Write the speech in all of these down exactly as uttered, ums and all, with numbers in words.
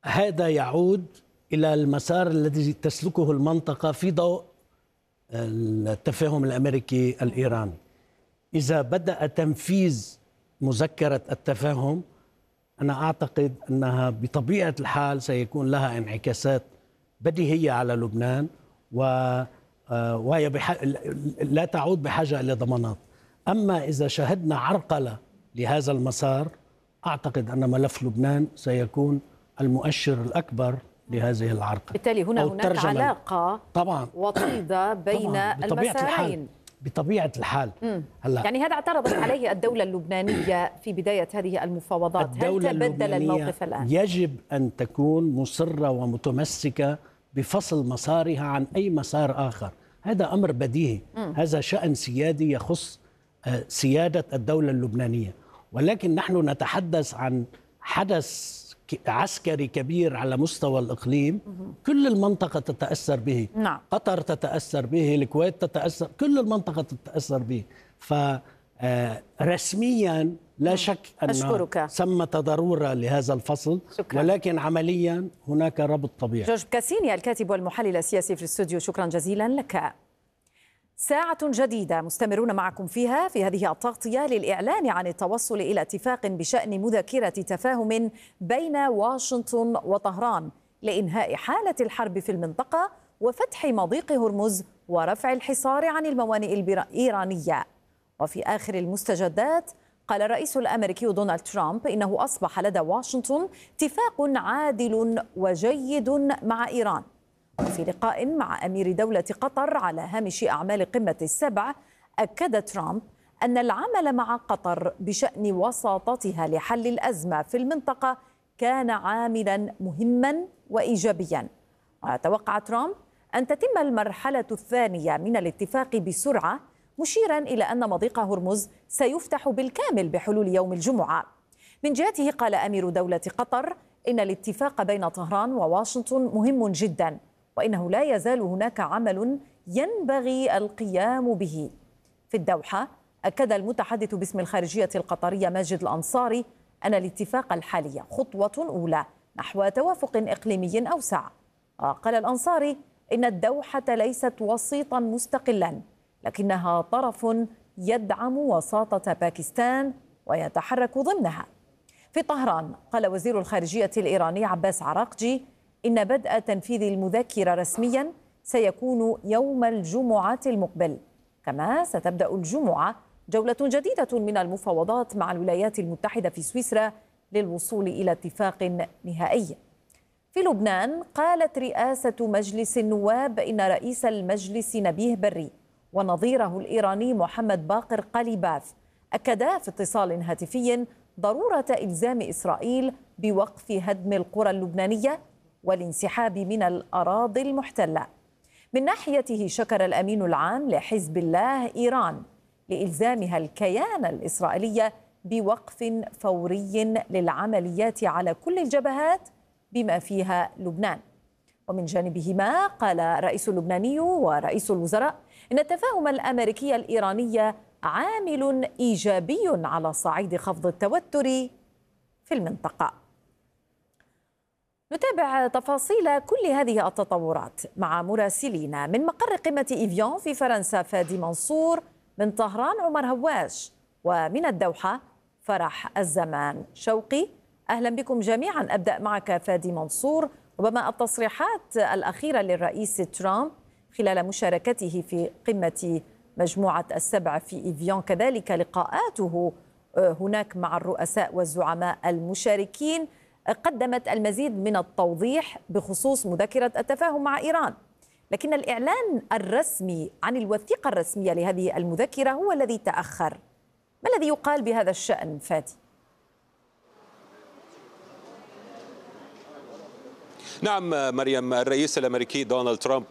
هذا يعود إلى المسار الذي تسلكه المنطقة في ضوء التفاهم الأمريكي الإيراني. إذا بدأ تنفيذ مذكرة التفاهم، أنا أعتقد أنها بطبيعة الحال سيكون لها انعكاسات بديهية على لبنان، وهي بح... لا تعود بحاجة إلى ضمانات. أما إذا شهدنا عرقلة لهذا المسار، أعتقد أن ملف لبنان سيكون المؤشر الأكبر لهذه العرقلة. بالتالي هنا هناك علاقة طبعا وطيدة بين طبعاً بطبيعة المسارين. الحال. بطبيعة الحال هلا يعني هذا اعترضت عليه الدولة اللبنانية في بداية هذه المفاوضات. الدولة هل تبدل الموقف الآن؟ يجب أن تكون مصرة ومتمسكة بفصل مسارها عن أي مسار آخر. هذا أمر بديهي. مم. هذا شأن سيادي يخص سيادة الدولة اللبنانية، ولكن نحن نتحدث عن حدث عسكري كبير على مستوى الإقليم. مم. كل المنطقة تتأثر به. نعم. قطر تتأثر به، الكويت تتأثر، كل المنطقة تتأثر به. فرسميا لا شك أن ثمة ضرورة لهذا الفصل. شكرا. ولكن عمليا هناك ربط طبيعي. جورج كاسيني الكاتب والمحلل السياسي في الاستوديو، شكرا جزيلا لك. ساعة جديدة مستمرون معكم فيها في هذه التغطية للإعلان عن التوصل إلى اتفاق بشأن مذكرة تفاهم بين واشنطن وطهران لإنهاء حالة الحرب في المنطقة وفتح مضيق هرمز ورفع الحصار عن الموانئ الإيرانية. وفي آخر المستجدات قال الرئيس الأمريكي دونالد ترامب إنه أصبح لدى واشنطن اتفاق عادل وجيد مع إيران. وفي لقاء مع أمير دولة قطر على هامش أعمال قمة السبع، أكد ترامب أن العمل مع قطر بشأن وساطتها لحل الأزمة في المنطقة كان عاملا مهما وإيجابيا. وتوقع ترامب أن تتم المرحلة الثانية من الاتفاق بسرعة، مشيرا إلى أن مضيق هرمز سيفتح بالكامل بحلول يوم الجمعة. من جهته قال أمير دولة قطر إن الاتفاق بين طهران وواشنطن مهم جدا، وإنه لا يزال هناك عمل ينبغي القيام به. في الدوحة أكد المتحدث باسم الخارجية القطرية ماجد الأنصاري أن الاتفاق الحالي خطوة أولى نحو توافق إقليمي أوسع. قال الأنصاري إن الدوحة ليست وسيطا مستقلا، لكنها طرف يدعم وساطة باكستان ويتحرك ضمنها. في طهران قال وزير الخارجية الإيراني عباس عراقجي إن بدء تنفيذ المذكرة رسميا سيكون يوم الجمعة المقبل، كما ستبدأ الجمعة جولة جديدة من المفاوضات مع الولايات المتحدة في سويسرا للوصول إلى اتفاق نهائي. في لبنان قالت رئاسة مجلس النواب إن رئيس المجلس نبيه بري ونظيره الإيراني محمد باقر قليباف أكدا في اتصال هاتفي ضرورة إلزام إسرائيل بوقف هدم القرى اللبنانية والانسحاب من الأراضي المحتلة. من ناحيته شكر الأمين العام لحزب الله إيران لإلزامها الكيان الإسرائيلي بوقف فوري للعمليات على كل الجبهات بما فيها لبنان. ومن جانبهما قال الرئيس اللبناني ورئيس الوزراء إن التفاهم الأمريكي الإيراني عامل إيجابي على صعيد خفض التوتر في المنطقة. نتابع تفاصيل كل هذه التطورات مع مراسلينا من مقر قمة إيفيون في فرنسا فادي منصور، من طهران عمر هواش، ومن الدوحة فرح الزمان شوقي. أهلا بكم جميعا. أبدأ معك فادي منصور، ربما التصريحات الأخيرة للرئيس ترامب خلال مشاركته في قمة مجموعة السبع في إيفيون، كذلك لقاءاته هناك مع الرؤساء والزعماء المشاركين، قدمت المزيد من التوضيح بخصوص مذكرة التفاهم مع إيران. لكن الإعلان الرسمي عن الوثيقة الرسمية لهذه المذكرة هو الذي تأخر. ما الذي يقال بهذا الشأن فادي؟ نعم مريم، الرئيس الأمريكي دونالد ترامب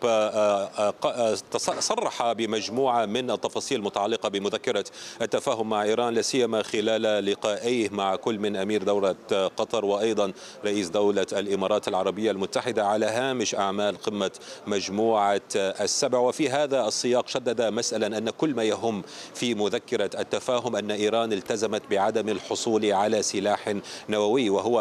صرح بمجموعة من التفاصيل المتعلقة بمذكرة التفاهم مع إيران، لا سيما خلال لقائيه مع كل من أمير دولة قطر وأيضا رئيس دولة الإمارات العربية المتحدة على هامش أعمال قمة مجموعة السبع. وفي هذا السياق شدد مسألة أن كل ما يهم في مذكرة التفاهم أن إيران التزمت بعدم الحصول على سلاح نووي، وهو